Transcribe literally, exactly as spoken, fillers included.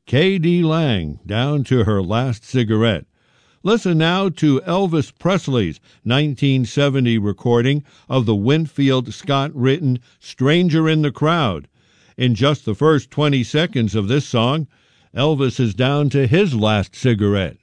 K D. Lang, Down to Her Last Cigarette. Listen now to Elvis Presley's nineteen seventy recording of the Winfield Scott-written Stranger in the Crowd. In just the first twenty seconds of this song, Elvis is down to his last cigarette.